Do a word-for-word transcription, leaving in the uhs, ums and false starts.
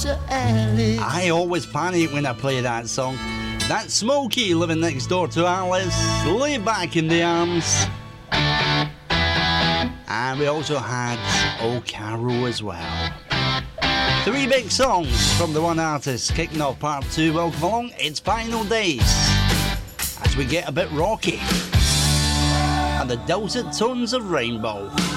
to Alice. I always panic when I play that song. That's Smokey living next door to Alice. Lay back in the arms. And we also had Oh Carol as well. Three big songs from the one artist kicking off part two. Welcome along, it's Final Days as we get a bit rocky and the dulcet tones of Rainbow.